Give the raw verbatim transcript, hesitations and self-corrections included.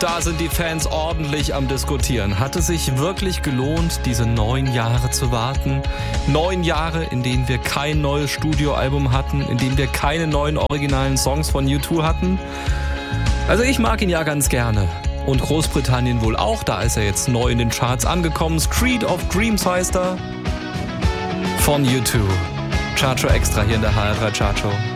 Und da sind die Fans ordentlich am Diskutieren. Hat es sich wirklich gelohnt, diese neun Jahre zu warten? Neun Jahre, in denen wir kein neues Studioalbum hatten, in denen wir keine neuen originalen Songs von U zwei hatten? Also ich mag ihn ja ganz gerne. Und Großbritannien wohl auch, da ist er jetzt neu in den Charts angekommen. Street of Dreams heißt er. Von U zwei. Chacho Extra hier in der H R drei Chacho.